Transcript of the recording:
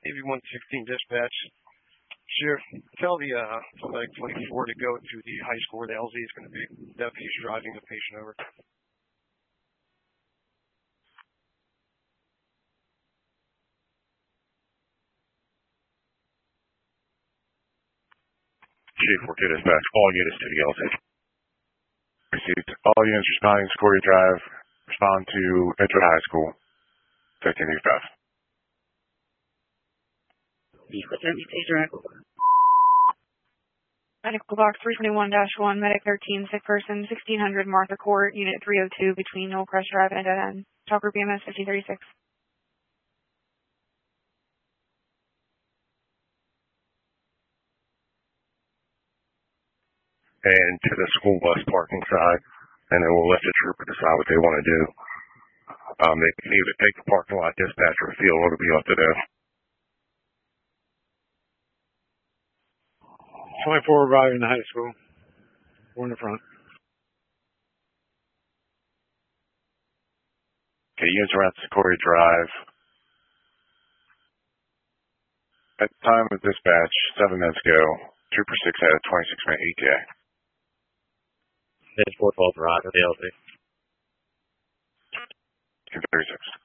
Navy 116 dispatch. Sheriff, tell the flight 24 to go to the high school where the LZ is going to be. Deputy's driving the patient over. Chief, we're to dispatch. All units to the LZ. Received. All units responding to Corey Drive. Respond to Edgewood High School. 1385. Medical box 321-1, medic 13, sick person, 1600 Martha Court, unit 302 between Hillcrest Drive and Dead End. Talk group EMS 1536. And to the school bus parking side, and then we'll let the trooper decide what they want to do. They can either take the parking lot, dispatch, or field. It'll be up to them. 24 arriving in the high school. We're in the front. Okay, units around Sequoia Drive. At the time of dispatch, 7 minutes ago, Trooper 6 had a 26-minute ETA. There's 412 arrived at the LZ. 36.